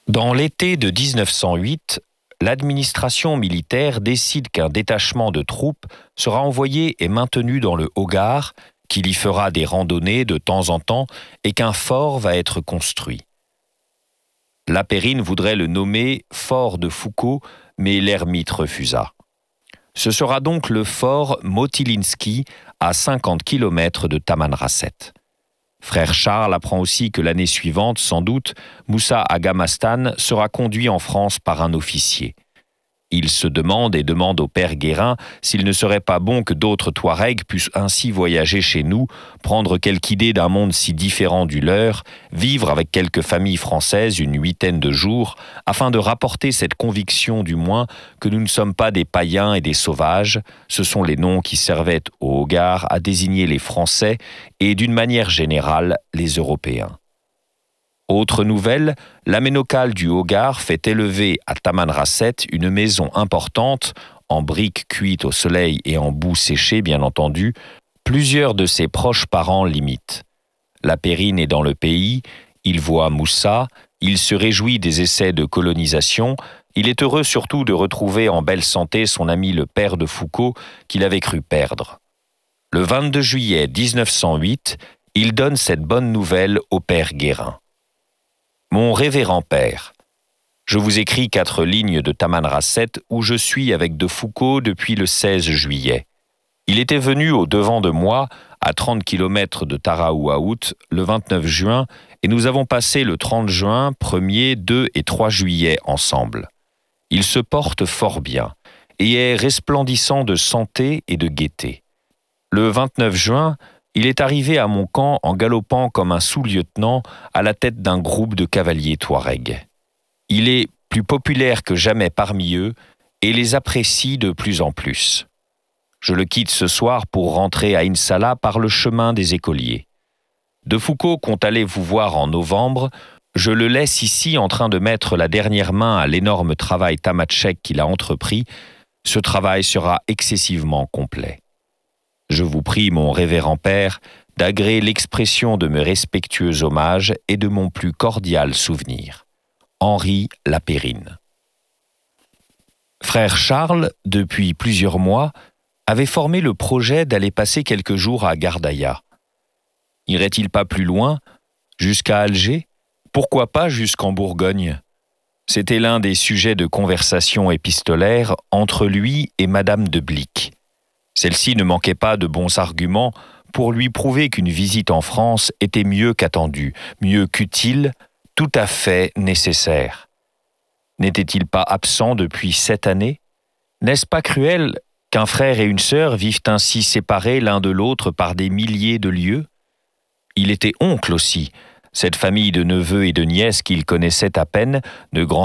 Dans l'été de 1908, l'administration militaire décide qu'un détachement de troupes sera envoyé et maintenu dans le Hogar, qu'il y fera des randonnées de temps en temps et qu'un fort va être construit. Lapérine voudrait le nommer Fort de Foucault, mais l'ermite refusa. Ce sera donc le fort Motylinski, à 50 km de Tamanrasset. Frère Charles apprend aussi que l'année suivante, sans doute, Moussa Agamastan sera conduit en France par un officier. Il se demande et demande au père Guérin s'il ne serait pas bon que d'autres Touaregs puissent ainsi voyager chez nous, prendre quelque idée d'un monde si différent du leur, vivre avec quelques familles françaises une huitaine de jours, afin de rapporter cette conviction du moins que nous ne sommes pas des païens et des sauvages, ce sont les noms qui servaient au Hogar à désigner les Français et d'une manière générale les Européens. Autre nouvelle, l'aménocale du Hogar fait élever à Tamanrasset une maison importante, en briques cuites au soleil et en boue séchée bien entendu, plusieurs de ses proches parents l'imitent. Lapérine est dans le pays, il voit Moussa, il se réjouit des essais de colonisation, il est heureux surtout de retrouver en belle santé son ami le père de Foucault qu'il avait cru perdre. Le 22 juillet 1908, il donne cette bonne nouvelle au père Guérin. Mon révérend père, je vous écris 4 lignes de Tamanrasset où je suis avec de Foucault depuis le 16 juillet. Il était venu au devant de moi, à 30 km de Taraouaout, le 29 juin, et nous avons passé le 30 juin, 1er, 2 et 3 juillet ensemble. Il se porte fort bien et est resplendissant de santé et de gaieté. Le 29 juin, il est arrivé à mon camp en galopant comme un sous-lieutenant à la tête d'un groupe de cavaliers touaregs. Il est plus populaire que jamais parmi eux et les apprécie de plus en plus. Je le quitte ce soir pour rentrer à Insala par le chemin des écoliers. De Foucault compte aller vous voir en novembre. Je le laisse ici en train de mettre la dernière main à l'énorme travail tamatchek qu'il a entrepris. Ce travail sera excessivement complet. Je vous prie, mon révérend père, d'agréer l'expression de mes respectueux hommages et de mon plus cordial souvenir. Henri Lapérine. Frère Charles, depuis plusieurs mois, avait formé le projet d'aller passer quelques jours à Gardaïa. Irait-il pas plus loin, jusqu'à Alger? Pourquoi pas jusqu'en Bourgogne? C'était l'un des sujets de conversation épistolaire entre lui et Madame de Blic. Celle-ci ne manquait pas de bons arguments pour lui prouver qu'une visite en France était mieux qu'attendue, mieux qu'utile, tout à fait nécessaire. N'était-il pas absent depuis 7 années? N'est-ce pas cruel qu'un frère et une sœur vivent ainsi séparés l'un de l'autre par des milliers de lieues? Il était oncle aussi, cette famille de neveux et de nièces qu'il connaissait à peine, ne